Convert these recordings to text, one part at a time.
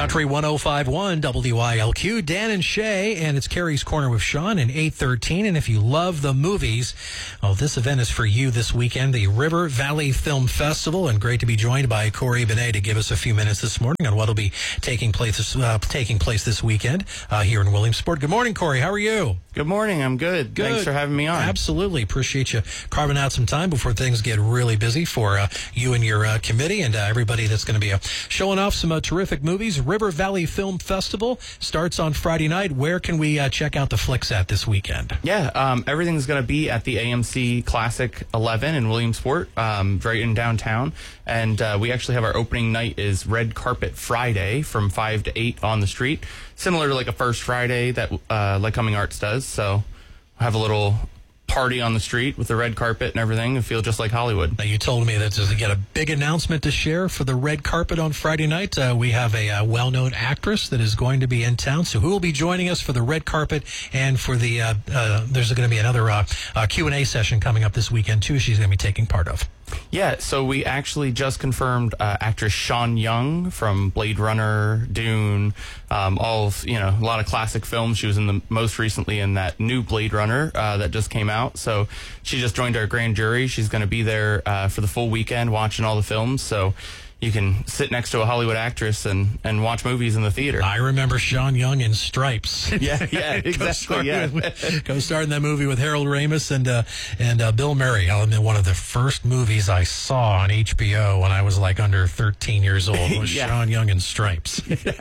Country 105.1 WILQ, Dan and Shay, and it's Carrie's Corner with Sean in 813. And if you love the movies, this event is for you this weekend, the River Valley Film Festival. And great to be joined by Corey Benet to give us a few minutes this morning on what will be taking place this weekend here in Williamsport. Good morning, Corey. How are you? Good morning. I'm good. Thanks for having me on. Absolutely. Appreciate you carving out some time before things get really busy for you and your committee and everybody that's going to be showing off some terrific movies. River Valley Film Festival starts on Friday night. Where can we check out the flicks at this weekend? Yeah, everything's going to be at the AMC Classic 11 in Williamsport, right in downtown. And we actually have our opening night is Red Carpet Friday from 5 to 8 on the street, similar to like a First Friday that Like Coming Arts does. So have a little party on the street with the red carpet and everything and feel just like Hollywood. Now, you told me that to get a big announcement to share for the red carpet on Friday night. We have a well-known actress that is going to be in town. So who will be joining us for the red carpet and for the there's going to be another Q&A session coming up this weekend too. She's going to be taking part of. Yeah, so we actually just confirmed actress Sean Young from Blade Runner, Dune, a lot of classic films. She was in the most recently in that new Blade Runner that just came out. So she just joined our grand jury. She's going to be there for the full weekend watching all the films. So you can sit next to a Hollywood actress and watch movies in the theater. I remember Sean Young in Stripes. Yeah, exactly. Co-starred in that movie with Harold Ramis and Bill Murray. One of the first movies I saw on HBO when I was like under 13 years old was Sean Young in Stripes.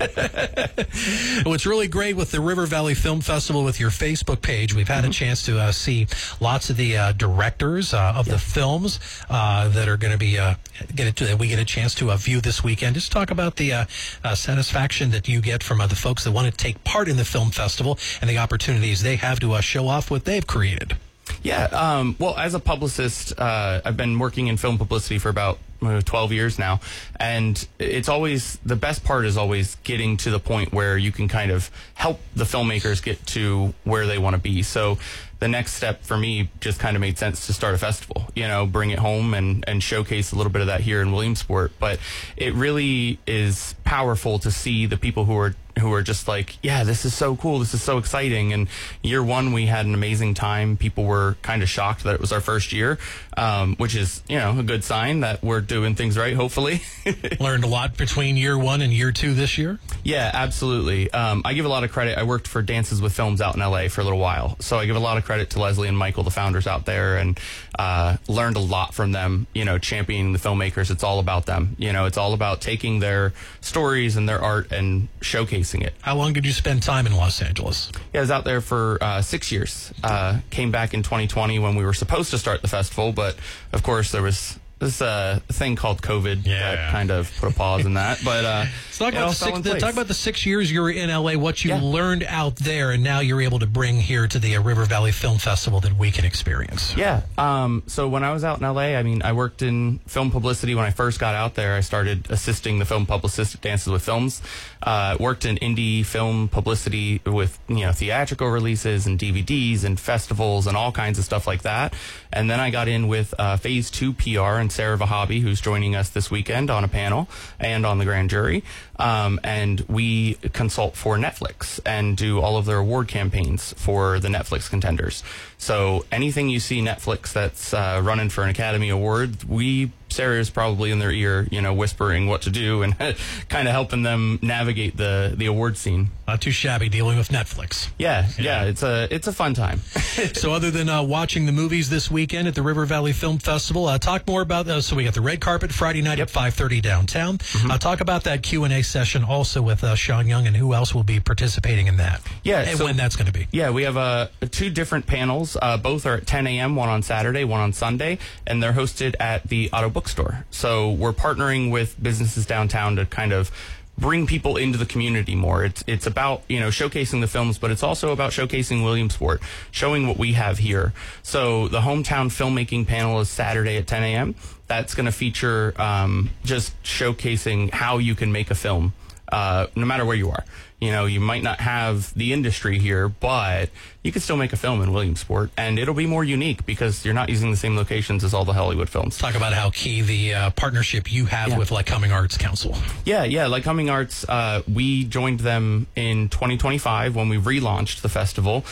What's really great with the River Valley Film Festival with your Facebook page, we've had a chance to see lots of the directors of the films that are going to be we get a chance to view this weekend. Just talk about the satisfaction that you get from the folks that want to take part in the film festival and the opportunities they have to show off what they've created. Yeah, well, as a publicist, I've been working in film publicity for about 12 years now, and it's always, the best part is always getting to the point where you can kind of help the filmmakers get to where they want to be. So the next step for me just kind of made sense to start a festival, bring it home and showcase a little bit of that here in Williamsport. But it really is powerful to see the people who are just like, yeah, this is so cool, this is so exciting. And year one, we had an amazing time. People were kind of shocked that it was our first year, which is, a good sign that we're doing things right, hopefully. Learned a lot between year one and year two this year? Yeah, absolutely. I give a lot of credit. I worked for Dances with Films out in LA for a little while. So I give a lot of credit to Leslie and Michael, the founders out there, and learned a lot from them, championing the filmmakers. It's all about them. It's all about taking their stories and their art and showcasing it. How long did you spend time in Los Angeles? Yeah, I was out there for 6 years. Came back in 2020 when we were supposed to start the festival, but of course there was this thing called COVID that kind of put a pause in that. But talk about the 6 years you were in LA, what you learned out there, and now you're able to bring here to the River Valley Film Festival that we can experience. Yeah. So when I was out in LA, I worked in film publicity. When I first got out there, I started assisting the film publicist at Dances with Films. Worked in indie film publicity with theatrical releases and DVDs and festivals and all kinds of stuff like that. And then I got in with Phase 2 PR and Sarah Vahabi, who's joining us this weekend on a panel and on the grand jury. And we consult for Netflix and do all of their award campaigns for the Netflix contenders. So anything you see Netflix that's running for an Academy Award, Sarah is probably in their ear, whispering what to do and kind of helping them navigate the award scene. Not too shabby dealing with Netflix. Yeah, it's a fun time. So other than watching the movies this weekend at the River Valley Film Festival, talk more about so we got the red carpet Friday night at 5:30 downtown. Talk about that Q&A session also with Sean Young and who else will be participating in that. Yeah, and when that's going to be. Yeah, we have two different panels. Both are at 10 a.m., one on Saturday, one on Sunday, and they're hosted at the Auto Bookstore. So we're partnering with businesses downtown to kind of bring people into the community more. It's about, showcasing the films, but it's also about showcasing Williamsport, showing what we have here. So the hometown filmmaking panel is Saturday at 10 a.m. That's going to feature just showcasing how you can make a film no matter where you are. You know, you might not have the industry here, but you can still make a film in Williamsport, and it'll be more unique because you're not using the same locations as all the Hollywood films. Talk about how key the partnership you have with Lycoming Arts Council. Yeah, Lycoming Arts, we joined them in 2025 when we relaunched the festival,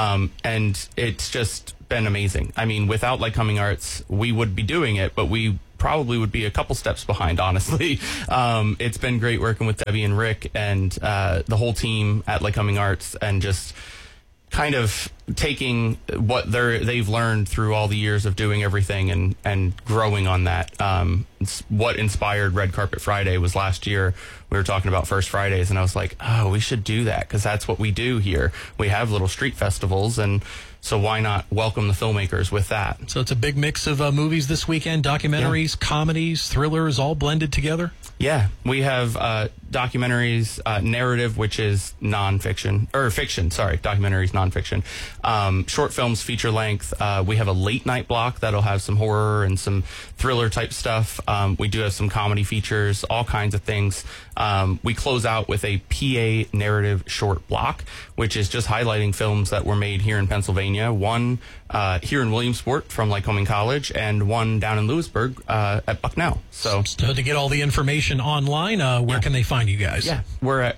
and it's just been amazing. I mean, without Lycoming Arts, we would be doing it, but we probably would be a couple steps behind, honestly. It's been great working with Debbie and Rick and the whole team at Lycoming Arts, and just kind of taking what they've learned through all the years of doing everything and growing on that. It's what inspired Red Carpet Friday was last year. We were talking about First Fridays, and I was like, oh, we should do that because that's what we do here. We have little street festivals, and so why not welcome the filmmakers with that? So it's a big mix of movies this weekend, documentaries, comedies, thrillers, all blended together? Yeah, we have documentaries, narrative, which is nonfiction, or fiction, sorry, documentaries, nonfiction. Short films, feature length. We have a late night block that'll have some horror and some thriller type stuff. We do have some comedy features, all kinds of things. We close out with a PA narrative short block, which is just highlighting films that were made here in Pennsylvania. One here in Williamsport from Lycoming College, and one down in Lewisburg at Bucknell. So to get all the information online, where can they find you guys? Yeah, we're at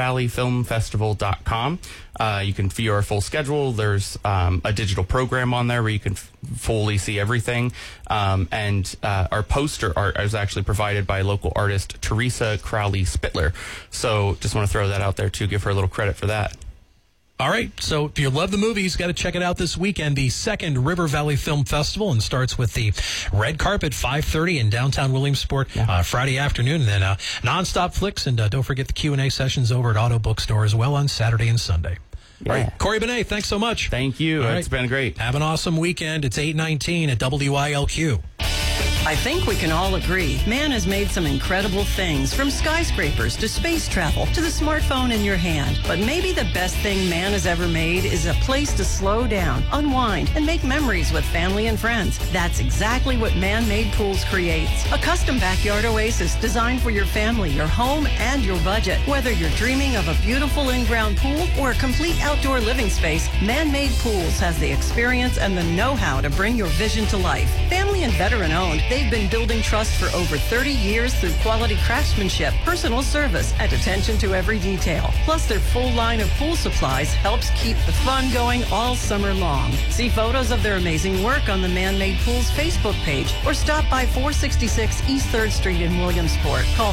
rivervalleyfilmfestival.com. You can view our full schedule. There's a digital program on there where you can fully see everything. And our poster art is actually provided by local artist Teresa Crowley Spittler. So just want to throw that out there too, give her a little credit for that. All right, so if you love the movies, got to check it out this weekend, the second River Valley Film Festival, and starts with the red carpet, 5:30 in downtown Williamsport, Friday afternoon, and then nonstop flicks, and don't forget the Q&A sessions over at Auto Bookstore as well on Saturday and Sunday. Yeah. All right, Corey Benet, thanks so much. Thank you. It's been great. Have an awesome weekend. It's 8:19 at WYLQ. I think we can all agree, man has made some incredible things, from skyscrapers to space travel to the smartphone in your hand. But maybe the best thing man has ever made is a place to slow down, unwind, and make memories with family and friends. That's exactly what Man-Made Pools creates. A custom backyard oasis designed for your family, your home, and your budget. Whether you're dreaming of a beautiful in-ground pool or a complete outdoor living space, Man-Made Pools has the experience and the know-how to bring your vision to life. Family and veteran-owned, they've been building trust for over 30 years through quality craftsmanship, personal service, and attention to every detail. Plus, their full line of pool supplies helps keep the fun going all summer long. See photos of their amazing work on the Man-Made Pools Facebook page, or stop by 466 East 3rd Street in Williamsport. Call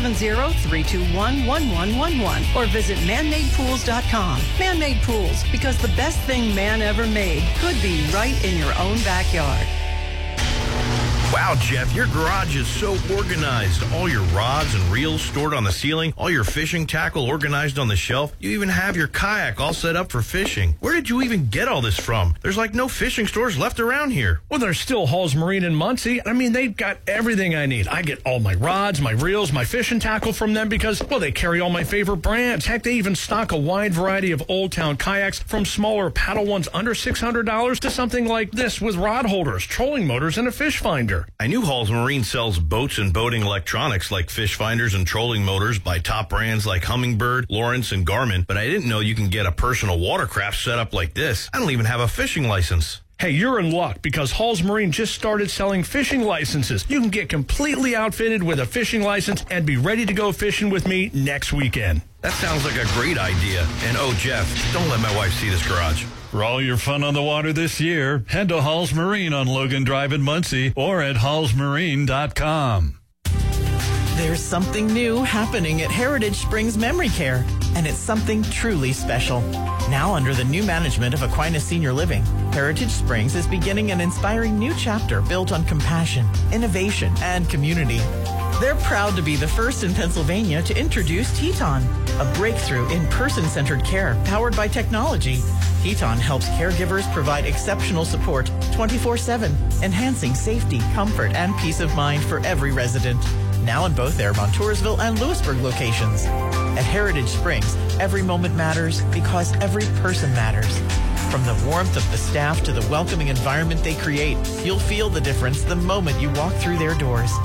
570-321-1111 or visit manmadepools.com. Man-Made Pools, because the best thing man ever made could be right in your own backyard. Wow, Jeff, your garage is so organized. All your rods and reels stored on the ceiling, all your fishing tackle organized on the shelf. You even have your kayak all set up for fishing. Where did you even get all this from? There's like no fishing stores left around here. Well, there's still Hall's Marine in Muncie. I mean, they've got everything I need. I get all my rods, my reels, my fishing tackle from them because, well, they carry all my favorite brands. Heck, they even stock a wide variety of Old Town kayaks, from smaller paddle ones under $600 to something like this with rod holders, trolling motors, and a fish finder. I knew Hall's Marine sells boats and boating electronics like fish finders and trolling motors by top brands like Humminbird, Lawrence, and Garmin, but I didn't know you can get a personal watercraft set up like this. I don't even have a fishing license. Hey, you're in luck because Hall's Marine just started selling fishing licenses. You can get completely outfitted with a fishing license and be ready to go fishing with me next weekend. That sounds like a great idea. And oh, Jeff, don't let my wife see this garage. For all your fun on the water this year, head to Hall's Marine on Logan Drive in Muncie or at hallsmarine.com. There's something new happening at Heritage Springs Memory Care, and it's something truly special. Now under the new management of Aquinas Senior Living, Heritage Springs is beginning an inspiring new chapter built on compassion, innovation, and community. They're proud to be the first in Pennsylvania to introduce Teton, a breakthrough in person-centered care powered by technology. Teton helps caregivers provide exceptional support 24/7, enhancing safety, comfort, and peace of mind for every resident. Now in both their Montoursville and Lewisburg locations. At Heritage Springs, every moment matters because every person matters. From the warmth of the staff to the welcoming environment they create, you'll feel the difference the moment you walk through their doors.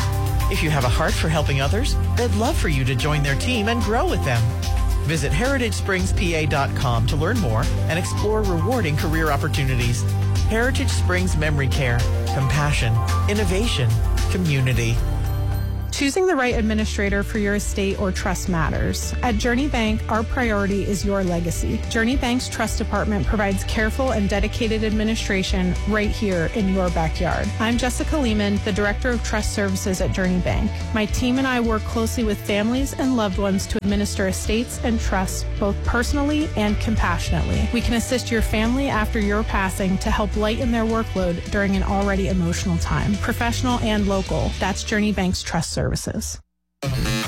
If you have a heart for helping others, they'd love for you to join their team and grow with them. Visit HeritageSpringsPA.com to learn more and explore rewarding career opportunities. Heritage Springs Memory Care. Compassion. Innovation. Community. Choosing the right administrator for your estate or trust matters. At Journey Bank, our priority is your legacy. Journey Bank's trust department provides careful and dedicated administration right here in your backyard. I'm Jessica Lehman, the Director of Trust Services at Journey Bank. My team and I work closely with families and loved ones to administer estates and trusts, both personally and compassionately. We can assist your family after your passing to help lighten their workload during an already emotional time. Professional and local. That's Journey Bank's Trust Services.